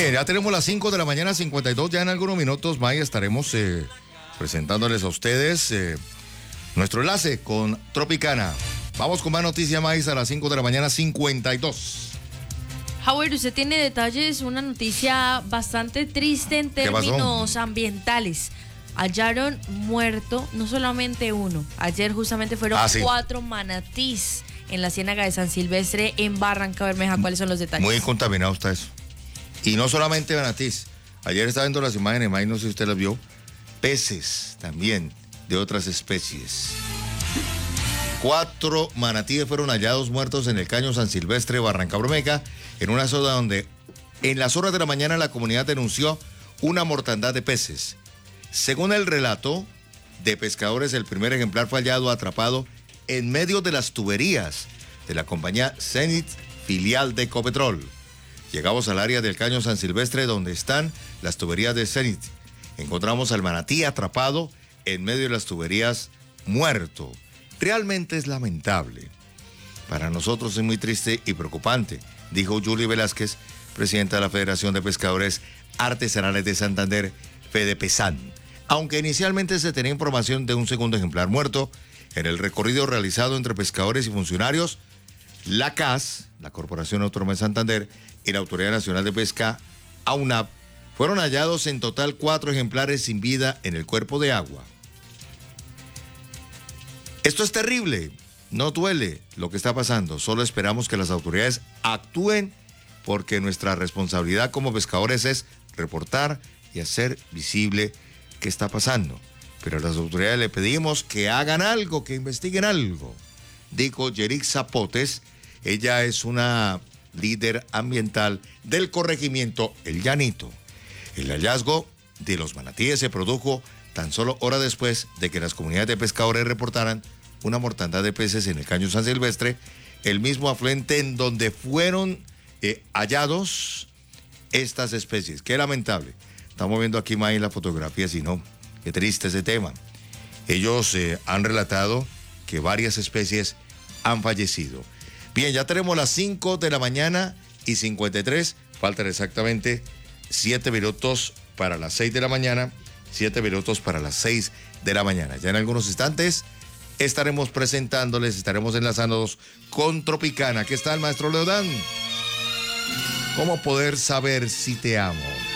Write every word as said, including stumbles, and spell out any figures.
Bien, ya tenemos las cinco de la mañana, cincuenta y dos. Ya en algunos minutos, Maya, estaremos eh, presentándoles a ustedes eh, nuestro enlace con Tropicana. Vamos con más noticias, Maíz, a las cinco de la mañana, cincuenta y dos. Howard, usted tiene detalles, una noticia bastante triste en términos ambientales. Hallaron muerto no solamente uno, ayer justamente fueron ah, sí. cuatro manatís en la ciénaga de San Silvestre en Barranca Bermeja. ¿Cuáles son los detalles? Muy contaminado está eso. Y no solamente manatís. Ayer estaba viendo las imágenes, May, no sé si usted las vio. Peces también de otras especies. Cuatro manatíes fueron hallados muertos en el caño San Silvestre, Barranca Bermeja, en una zona donde en las horas de la mañana la comunidad denunció una mortandad de peces. Según el relato de pescadores, el primer ejemplar fue hallado atrapado en medio de las tuberías de la compañía Zenit, filial de Ecopetrol. Llegamos al área del caño San Silvestre donde están las tuberías de Zenit. Encontramos al manatí atrapado en medio de las tuberías, muerto. Realmente es lamentable. Para nosotros es muy triste y preocupante, dijo Julie Velázquez, presidenta de la Federación de Pescadores Artesanales de Santander, FEDEPESAN. Aunque inicialmente se tenía información de un segundo ejemplar muerto, en el recorrido realizado entre pescadores y funcionarios, la C A S, la Corporación Autónoma de Santander, y la Autoridad Nacional de Pesca, AUNAP, fueron hallados en total cuatro ejemplares sin vida en el cuerpo de agua. Esto es terrible, no duele lo que está pasando, solo esperamos que las autoridades actúen porque nuestra responsabilidad como pescadores es reportar y hacer visible qué está pasando. Pero a las autoridades le pedimos que hagan algo, que investiguen algo, dijo Yerick Zapotes. Ella es una líder ambiental del corregimiento El Llanito. El hallazgo de los manatíes se produjo tan solo horas después de que las comunidades de pescadores reportaran una mortandad de peces en el caño San Silvestre, el mismo afluente en donde fueron eh, hallados estas especies. Qué lamentable. Estamos viendo aquí, May, la fotografía, si no, qué triste ese tema. Ellos eh, han relatado que varias especies han fallecido. Bien, ya tenemos las cinco de la mañana y cincuenta y tres. Faltan exactamente siete minutos para las seis de la mañana. siete minutos para las seis de la mañana. Ya en algunos instantes estaremos presentándoles, estaremos enlazándonos con Tropicana. Aquí está el maestro Leodán. ¿Cómo poder saber si te amo?